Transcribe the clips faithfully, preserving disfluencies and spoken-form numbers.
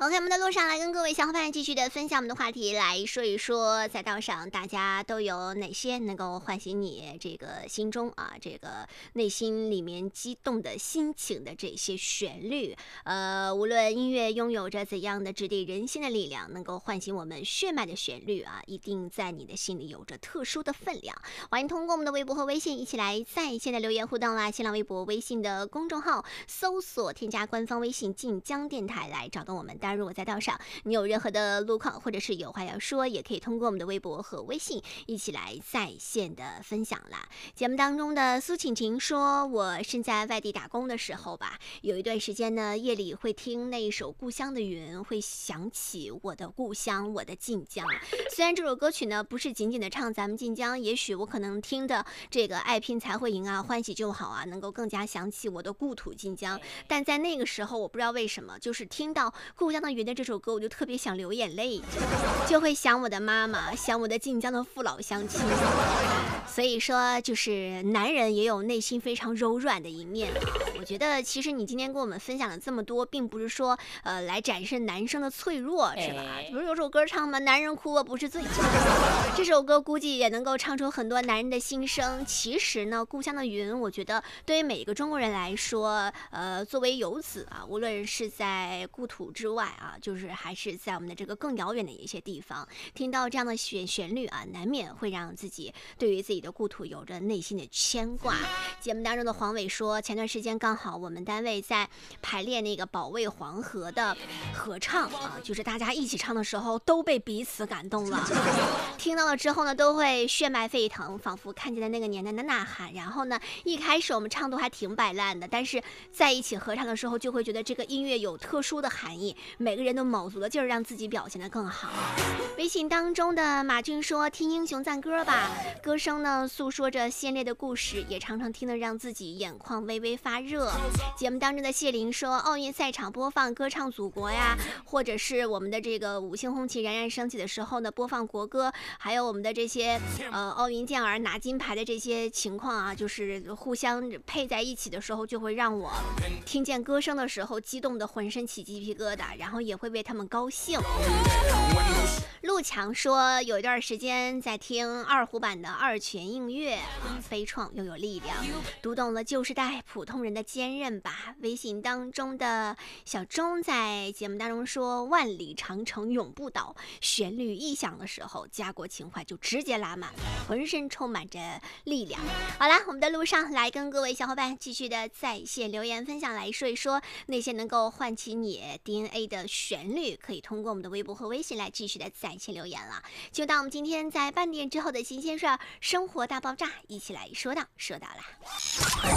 OK， 我们的路上来跟各位小伙伴继续的分享我们的话题，来说一说在道上大家都有哪些能够唤醒你这个心中啊，这个内心里面激动的心情的这些旋律。呃，无论音乐拥有着怎样的直抵人心的力量，能够唤醒我们血脉的旋律啊，一定在你的心里有着特殊的分量。欢迎通过我们的微博和微信一起来在线的留言互动啦！新浪微博、微信的公众号搜索添加官方微信晋江电台来找到我们。当然，如果在道上你有任何的路况或者是有话要说，也可以通过我们的微博和微信一起来在线的分享啦。节目当中的苏晴晴说，我身在外地打工的时候吧，有一段时间呢，夜里会听那一首《故乡的云》，会想起我的故乡，我的晋江。虽然这首歌曲呢不是仅仅的唱咱们晋江，也许我可能听的这个爱拼才会赢啊，欢喜就好啊，能够更加想起我的故土晋江。但在那个时候，我不知道为什么，就是听到《故乡的云》的这首歌，我就特别想流眼泪，就会想我的妈妈，想我的晋江的父老乡亲。所以说，就是男人也有内心非常柔软的一面啊。我觉得其实你今天跟我们分享了这么多，并不是说呃来展示男生的脆弱，是吧？不是有首歌唱吗？男人哭我不是罪。这首歌估计也能够唱出很多男人的心声。其实呢，《故乡的云》，我觉得对于每一个中国人来说，呃，作为游子啊，无论是在故土之外啊，就是还是在我们的这个更遥远的一些地方，听到这样的旋旋律啊，难免会让自己对于自己的故土有着内心的牵挂。节目当中的黄伟说，前段时间刚好我们单位在排练那个保卫黄河的合唱啊，就是大家一起唱的时候都被彼此感动了，听到了之后呢，都会血脉沸腾，仿佛看见了那个年代的呐喊。然后呢，一开始我们唱都还挺摆烂的，但是在一起合唱的时候，就会觉得这个音乐有特殊的含义，每个人都卯足了劲儿让自己表现得更好。微信当中的马军说，听英雄赞歌吧，歌声呢诉说着先烈的故事，也常常听得让自己眼眶微微发热。节目当中的谢林说，奥运赛场播放歌唱祖国呀，或者是我们的这个五星红旗冉冉升起的时候呢，播放国歌，还有我们的这些呃奥运健儿拿金牌的这些情况啊，就是互相配在一起的时候，就会让我听见歌声的时候激动的浑身起鸡皮疙瘩，然后也会为他们高兴。陆强说，有一段时间在听二胡版的二泉映月，悲怆又有力量，读懂了旧时代普通人的坚韧吧。微信当中的小钟在节目当中说，万里长城永不倒，旋律一响的时候，家国情怀就直接拉满了，浑身充满着力量。好啦，我们的路上来跟各位小伙伴继续的在线留言分享，来说一说那些能够唤起你 D N A 的旋律，可以通过我们的微博和微信来继续的在线留言了。就到我们今天在半点之后的新鲜事儿，生活大爆炸，一起来说到说到啦。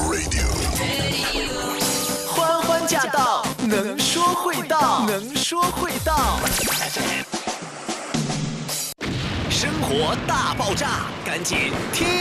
欢欢驾到，能说会道，能说会道。生活大爆炸，赶紧听。